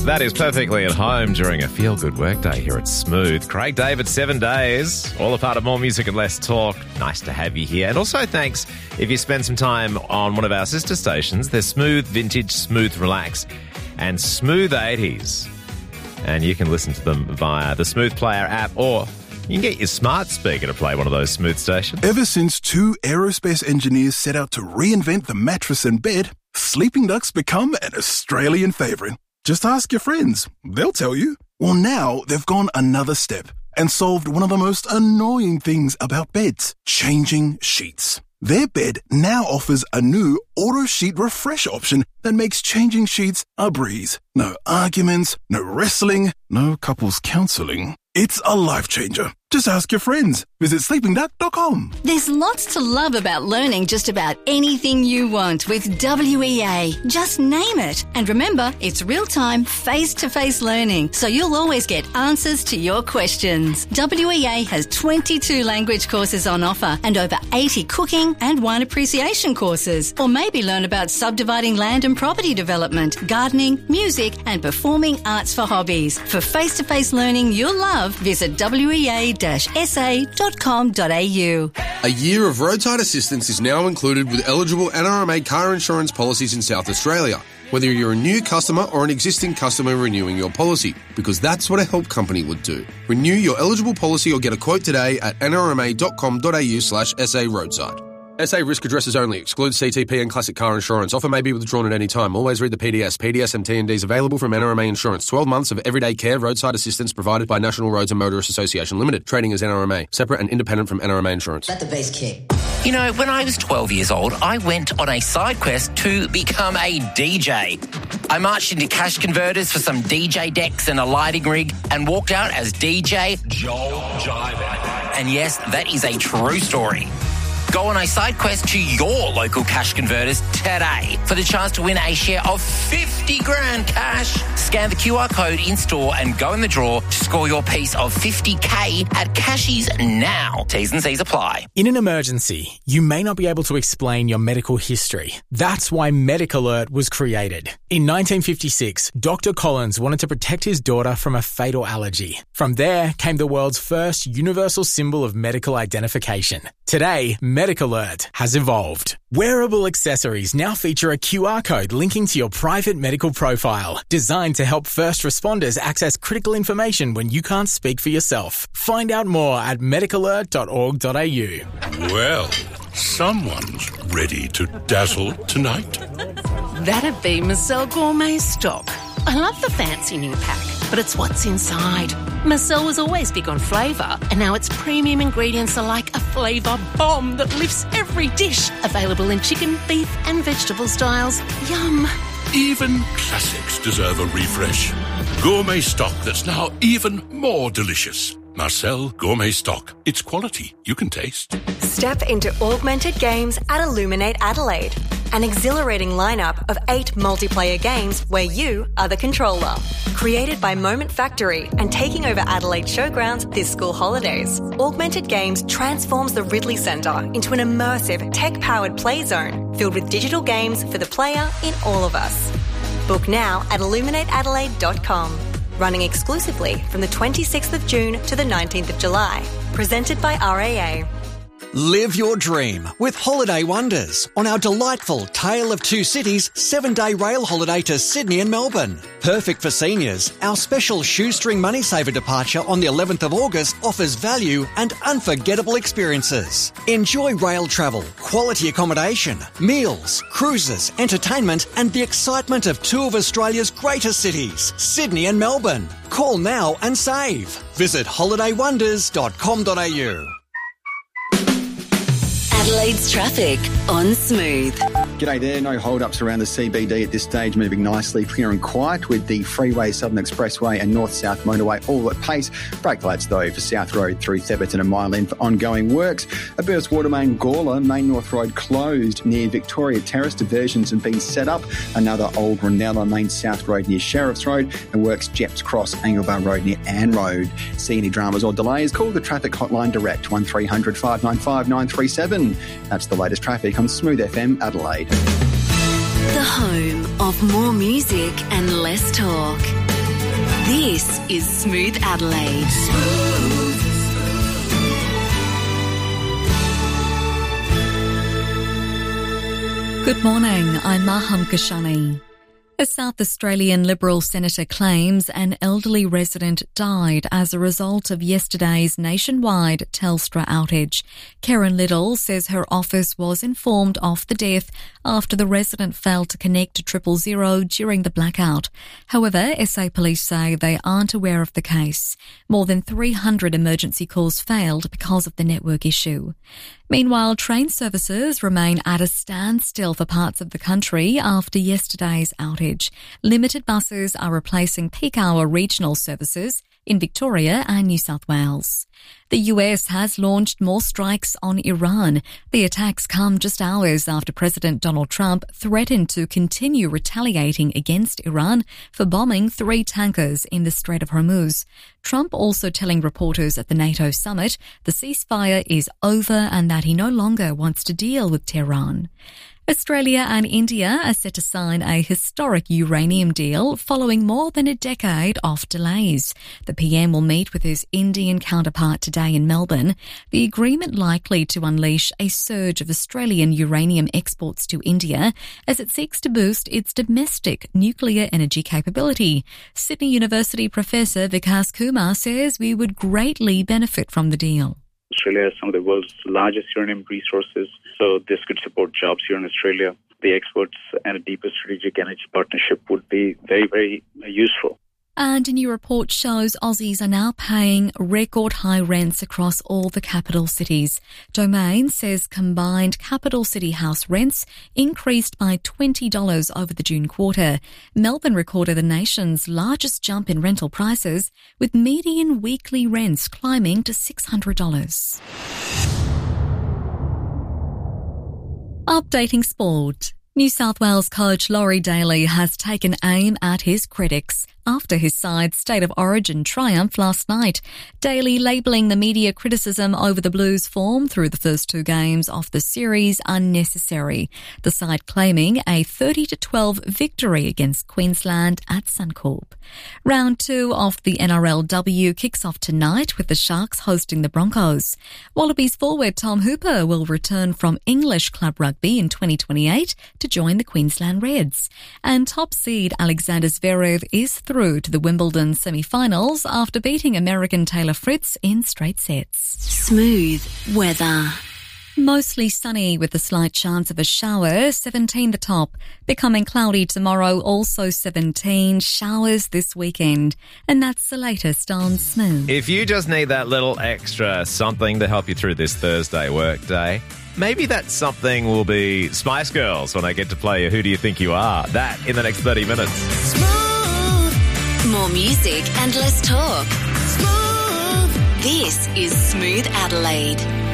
That is perfectly at home during a feel-good workday here at Smooth. Craig David, 7 days, all a part of More Music and Less Talk. Nice to have you here. And also thanks if you spend some time on one of our sister stations. There's Smooth Vintage, Smooth Relax, and Smooth 80s. And you can listen to them via the Smooth Player app, or you can get your smart speaker to play one of those Smooth stations. Ever since two aerospace engineers set out to reinvent the mattress and bed, sleeping ducks become an Australian favourite. Just ask your friends. They'll tell you. Well, now they've gone another step and solved one of the most annoying things about beds, changing sheets. Their bed now offers a new auto sheet refresh option that makes changing sheets a breeze. No arguments, no wrestling, no couples counselling. It's a life changer. Just ask your friends. Visit sleepingduck.com. There's lots to love about learning just about anything you want with WEA. Just name it. And remember, it's real-time, face-to-face learning, so you'll always get answers to your questions. WEA has 22 language courses on offer and over 80 cooking and wine appreciation courses. Or maybe learn about subdividing land and property development, gardening, music and performing arts for hobbies. For face-to-face learning you'll love, visit wea-sa.com.au. A year of roadside assistance is now included with eligible NRMA car insurance policies in South Australia, whether you're a new customer or an existing customer renewing your policy, because that's what a help company would do. Renew your eligible policy or get a quote today at nrma.com.au/SA roadside. SA risk addresses only. Excludes CTP and classic car insurance. Offer may be withdrawn at any time. Always read the PDS. PDS and T&Ds available from NRMA Insurance. 12 months of everyday care, roadside assistance provided by National Roads and Motorists Association Limited. Trading as NRMA. Separate and independent from NRMA Insurance. Let the bass kick. You know, when I was 12 years old, I went on a side quest to become a DJ. I marched into cash converters for some DJ decks and a lighting rig and walked out as DJ Joel Jive. And yes, that is a true story. Go on a side quest to your local cash converters today for the chance to win a share of 50 grand cash. Scan the QR code in store and go in the draw to score your piece of 50K at Cashies now. T's and C's apply. In an emergency, you may not be able to explain your medical history. That's why MedicAlert was created. In 1956, Dr. Collins wanted to protect his daughter from a fatal allergy. From there came the world's first universal symbol of medical identification. Today, MedicAlert has evolved. Wearable accessories now feature a QR code linking to your private medical profile, designed to help first responders access critical information when you can't speak for yourself. Find out more at medicalert.org.au. Well, someone's ready to dazzle tonight. That'd be Marcel Gourmet Stock. I love the fancy new pack, but it's what's inside. Marcel was always big on flavour, and now its premium ingredients are like a flavour bomb that lifts every dish. Available in chicken, beef and vegetable styles. Yum. Even classics deserve a refresh. Gourmet stock that's now even more delicious. Marcel Gourmet Stock. It's quality you can taste. Step into Augmented Games at Illuminate Adelaide. An exhilarating lineup of 8 multiplayer games where you are the controller. Created by Moment Factory and taking over Adelaide Showgrounds this school holidays, Augmented Games transforms the Ridley Centre into an immersive, tech-powered play zone filled with digital games for the player in all of us. Book now at illuminateadelaide.com. Running exclusively from the 26th of June to the 19th of July. Presented by RAA. Live your dream with Holiday Wonders on our delightful Tale of Two Cities 7-day rail holiday to Sydney and Melbourne. Perfect for seniors, our special shoestring money saver departure on the 11th of August offers value and unforgettable experiences. Enjoy rail travel, quality accommodation, meals, cruises, entertainment and the excitement of two of Australia's greatest cities, Sydney and Melbourne. Call now and save. Visit holidaywonders.com.au. Adelaide's traffic on Smooth. G'day there, no hold-ups around the CBD at this stage, moving nicely, clear and quiet with the Freeway, Southern Expressway and North-South Motorway all at pace. Brake lights though for South Road through Theberton and Mile End for ongoing works. A burst water main Gawler, Main North Road closed near Victoria Terrace. Diversions have been set up. Another old Ranella Main South Road near Sheriff's Road and works Jeps Cross, Anglebar Road near Ann Road. See any dramas or delays, call the traffic hotline direct 1300 595 937. That's the latest traffic on Smooth FM Adelaide. The home of more music and less talk. This is Smooth Adelaide. Good morning, I'm Maham Kashani. A South Australian Liberal senator claims an elderly resident died as a result of yesterday's nationwide Telstra outage. Karen Little says her office was informed of the death after the resident failed to connect to 000 during the blackout. However, SA Police say they aren't aware of the case. More than 300 emergency calls failed because of the network issue. Meanwhile, train services remain at a standstill for parts of the country after yesterday's outage. Limited buses are replacing peak-hour regional services in Victoria and New South Wales. The US has launched more strikes on Iran. The attacks come just hours after President Donald Trump threatened to continue retaliating against Iran for bombing 3 tankers in the Strait of Hormuz. Trump also telling reporters at the NATO summit the ceasefire is over and that he no longer wants to deal with Tehran. Australia and India are set to sign a historic uranium deal following more than a decade of delays. The PM will meet with his Indian counterpart today in Melbourne. The agreement likely to unleash a surge of Australian uranium exports to India as it seeks to boost its domestic nuclear energy capability. Sydney University Professor Vikas Kumar says we would greatly benefit from the deal. Australia has some of the world's largest uranium resources, so this could support jobs here in Australia. The exports and a deeper strategic energy partnership would be very, very useful. And a new report shows Aussies are now paying record high rents across all the capital cities. Domain says combined capital city house rents increased by $20 over the June quarter. Melbourne recorded the nation's largest jump in rental prices, with median weekly rents climbing to $600. Updating sport. New South Wales coach Laurie Daley has taken aim at his critics after his side's State of Origin triumph last night. Daley labelling the media criticism over the Blues' form through the first 2 games of the series unnecessary. The side claiming a 30-12 victory against Queensland at Suncorp. Round 2 of the NRLW kicks off tonight with the Sharks hosting the Broncos. Wallabies forward Tom Hooper will return from English club rugby in 2028 to join the Queensland Reds. And top seed Alexander Zverev is through to the Wimbledon semi-finals after beating American Taylor Fritz in straight sets. Smooth weather. Mostly sunny with a slight chance of a shower, 17 the top. Becoming cloudy tomorrow, also 17. Showers this weekend. And that's the latest on Smooth. If you just need that little extra something to help you through this Thursday workday, maybe that something will be Spice Girls when I get to play Who Do You Think You Are? That in the next 30 minutes. Smooth. More music and less talk. Smooth. This is Smooth Adelaide.